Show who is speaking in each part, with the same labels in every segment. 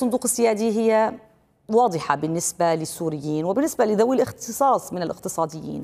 Speaker 1: الصندوق السيادي هي واضحة بالنسبة للسوريين وبالنسبة لذوي الاختصاص من الاقتصاديين.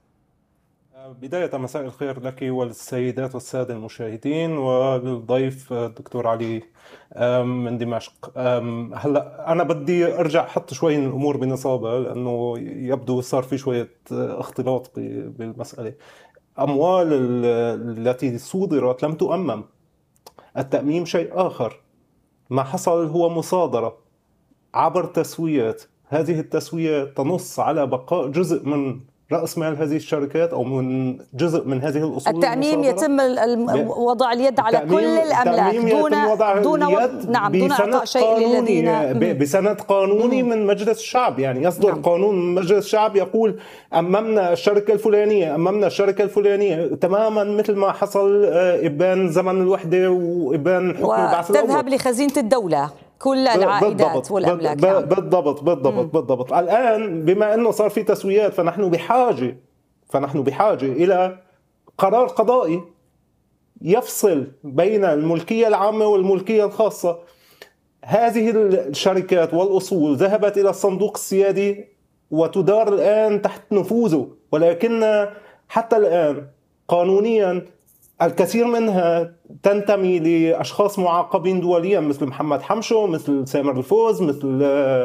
Speaker 2: بداية مساء الخير لك والسيدات والسادة المشاهدين والضيف الدكتور علي من دمشق. هلا أنا بدي أرجع أحط شوي من الأمور بنصابها، لأنه يبدو صار في شوية اختلاط بالمسألة. أموال التي صودرت لم تؤمم. التأميم شيء آخر. ما حصل هو مصادرة عبر تسويات. هذه التسويات تنص على بقاء جزء من رأس مال هذه الشركات أو من جزء من هذه الأصول.
Speaker 1: التأميم يتم وضع اليد على كل الأملاك دون إعطاء شيء للذين
Speaker 2: بسند قانوني من مجلس الشعب. يعني يصدر قانون من مجلس الشعب يقول أممنا الشركة الفلانية، أممنا الشركة الفلانية، تماما مثل ما حصل إبان زمن الوحدة وإبان حكم البعث الأول،
Speaker 1: وتذهب لخزينة الدولة كل العائدات والأملاك.
Speaker 2: بالضبط. الآن بما أنه صار في تسويات فنحن بحاجة إلى قرار قضائي يفصل بين الملكية العامة والملكية الخاصة. هذه الشركات والأصول ذهبت إلى الصندوق السيادي وتدار الآن تحت نفوذه، ولكن حتى الآن قانونيا الكثير منها تنتمي لأشخاص معاقبين دوليا مثل محمد حمشو، مثل سامر الفوز، مثل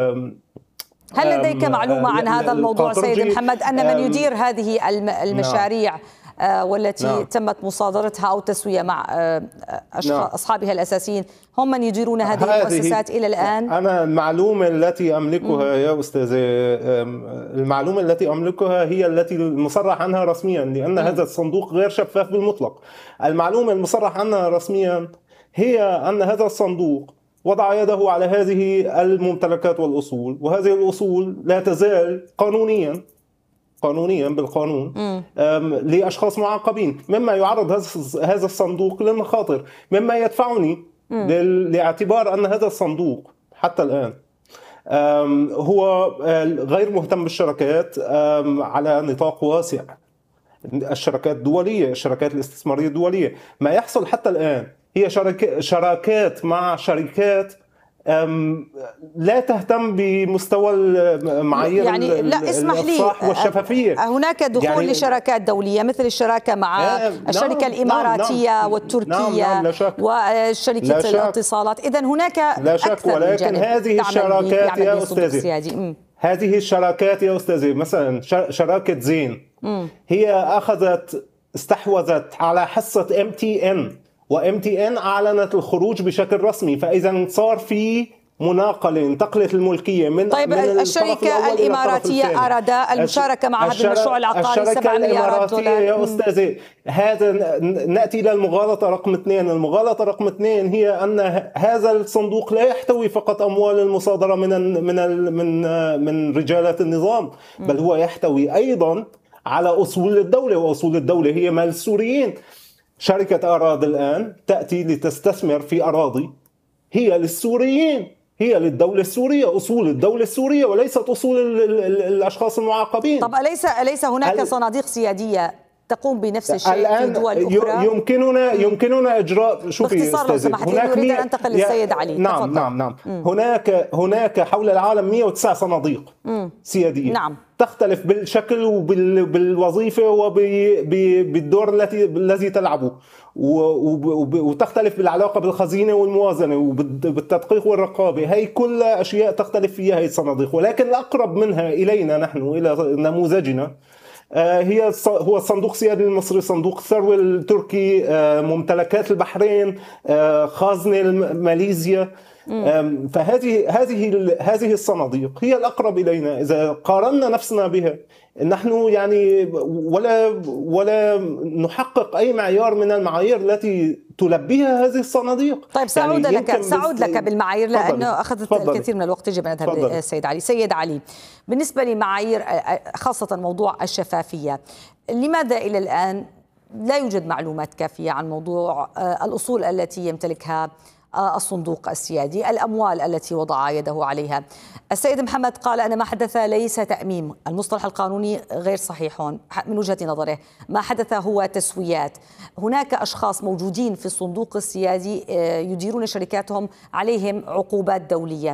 Speaker 1: هل لديك معلومة عن هذا الموضوع سيد محمد، أن من يدير هذه المشاريع والتي تمت مصادرتها أو تسوية مع أصحابها الأساسيين هم من يديرون هذه المؤسسات إلى الآن؟
Speaker 2: أنا المعلومة التي أملكها يا أستاذة، المعلومة التي أملكها هي التي المصرح عنها رسميا، لأن هذا الصندوق غير شفاف بالمطلق. المعلومة المصرح عنها رسميا هي أن هذا الصندوق وضع يده على هذه الممتلكات والأصول، وهذه الأصول لا تزال قانونيا بالقانون لأشخاص معاقبين، مما يعرض هذا الصندوق للمخاطر، مما يدفعني لاعتبار أن هذا الصندوق حتى الآن هو غير مهتم بالشركات على نطاق واسع. الشركات الدولية، الشركات الاستثمارية الدولية، ما يحصل حتى الآن هي شراكات مع شركات لا تهتم بمستوى المعايير
Speaker 1: يعني لا اسمح لي
Speaker 2: والشفافية.
Speaker 1: هناك دخول يعني لشراكات دولية مثل الشراكة مع الشركة الإماراتية والتركية وشركة الاتصالات. إذن هناك
Speaker 2: لا شك، ولكن هذه الشراكات يا أستاذي، هذه الشراكات يا أستاذي، مثلا شراكة زين هي استحوذت على حصة MTN، وMTN أعلنت الخروج بشكل رسمي. فإذا صار في مناقلة، انتقلت الملكية من
Speaker 1: الشركة الإماراتية أراد المشاركة مع هذا المشروع العقاري 7 مليارات دولار
Speaker 2: يا أستاذي. هذا نأتي إلى المغالطة رقم 2. المغالطة رقم 2 هي أن هذا الصندوق لا يحتوي فقط أموال المصادرة من رجالات النظام، بل هو يحتوي أيضا على أصول الدولة، وأصول الدولة هي مال السوريين. شركة أراضي الآن تأتي لتستثمر في أراضي هي للسوريين، هي للدولة السورية، أصول الدولة السورية وليست أصول الأشخاص المعاقبين.
Speaker 1: طب أليس هناك صناديق سيادية تقوم بنفس الشيء في دول أخرى؟
Speaker 2: يمكننا إجراء. شوفي
Speaker 1: باختصار سمحت لي، أريد أن أنتقل للسيد علي.
Speaker 2: نعم. هناك حول العالم 109 صناديق سيادية. تختلف بالشكل وبالوظيفة وبالدور الذي تلعبه، وتختلف بالعلاقة بالخزينة والموازنة وبالتدقيق والرقابة. هي كل أشياء تختلف فيها هي الصناديق، ولكن الأقرب منها إلينا نحن، إلى نموذجنا، هو الصندوق السيادي المصري، صندوق الثروة التركي، ممتلكات البحرين، خازنة ماليزيا. فهذه الصناديق هي الأقرب إلينا إذا قارنا نفسنا بها. نحن يعني ولا نحقق أي معيار من المعايير التي تلبيها هذه الصناديق.
Speaker 1: طيب سأعود لك بالمعايير، لأنه أخذت الكثير من الوقت. يجب أن نذهب للسيد علي. سيد علي، بالنسبة لمعايير خاصة موضوع الشفافية، لماذا إلى الآن لا يوجد معلومات كافية عن موضوع الأصول التي يمتلكها الصندوق السيادي، الأموال التي وضع يده عليها؟ السيد محمد قال أن ما حدث ليس تأميم، المصطلح القانوني غير صحيح من وجهة نظره، ما حدث هو تسويات. هناك أشخاص موجودين في الصندوق السيادي يديرون شركاتهم عليهم عقوبات دولية.